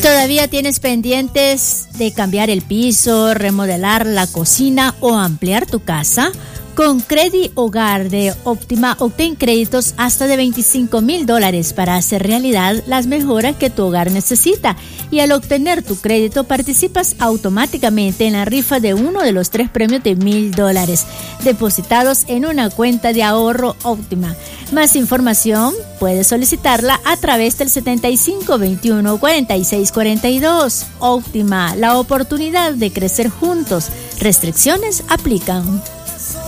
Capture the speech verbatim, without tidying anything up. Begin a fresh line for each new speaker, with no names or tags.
todavía tienes pendientes de cambiar el piso, remodelar la cocina o ampliar tu casa, con Credit Hogar de Óptima obtén créditos hasta de veinticinco mil dólares para hacer realidad las mejoras que tu hogar necesita. Y al obtener tu crédito participas automáticamente en la rifa de uno de los tres premios de mil dólares depositados en una cuenta de ahorro Óptima. Más información puedes solicitarla a través del setenta y cinco veintiuno cuarenta y seis cuarenta y dos. Óptima, la oportunidad de crecer juntos. Restricciones aplican.